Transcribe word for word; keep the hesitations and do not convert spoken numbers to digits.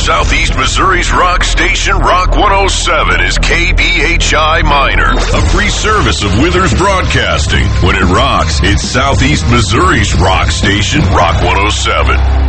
Southeast Missouri's rock station, Rock one oh seven, is K B H I Minor, a free service of Withers Broadcasting. When it rocks, it's Southeast Missouri's rock station, Rock one oh seven.